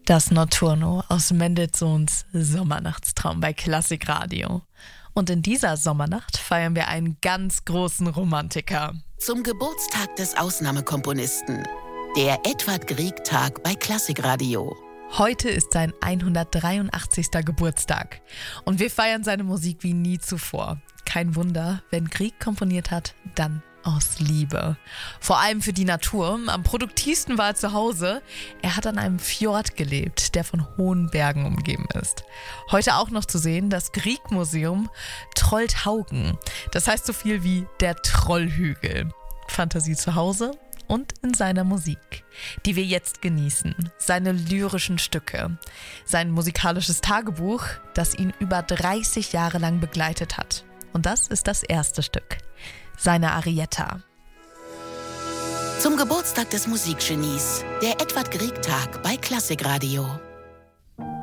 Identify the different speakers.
Speaker 1: Das Notturno aus Mendelssohns Sommernachtstraum bei Klassikradio. Und in dieser Sommernacht feiern wir einen ganz großen Romantiker.
Speaker 2: Zum Geburtstag des Ausnahmekomponisten. Der Edvard Grieg-Tag bei Klassikradio.
Speaker 1: Heute ist sein 183. Geburtstag. Und wir feiern seine Musik wie nie zuvor. Kein Wunder, wenn Grieg komponiert hat, dann aus Liebe. Vor allem für die Natur. Am produktivsten war er zu Hause. Er hat an einem Fjord gelebt, der von hohen Bergen umgeben ist. Heute auch noch zu sehen, das Grieg-Museum Trollthaugen. Das heißt so viel wie der Trollhügel. Fantasie zu Hause und in seiner Musik, die wir jetzt genießen. Seine lyrischen Stücke, sein musikalisches Tagebuch, das ihn über 30 Jahre lang begleitet hat. Und das ist das erste Stück. Seine Arietta.
Speaker 2: Zum Geburtstag des Musikgenies. Der Edvard Grieg-Tag bei Klassikradio.